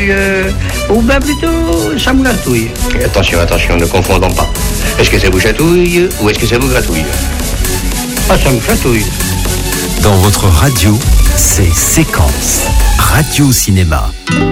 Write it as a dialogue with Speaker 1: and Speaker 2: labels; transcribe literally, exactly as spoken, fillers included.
Speaker 1: euh, ou bien plutôt ça me gratouille.
Speaker 2: Attention, attention, ne confondons pas. Est-ce que ça vous chatouille ou est-ce que ça vous gratouille?
Speaker 1: Ah, ça me gratouille.
Speaker 3: Dans votre radio, c'est Séquence Radio Cinéma.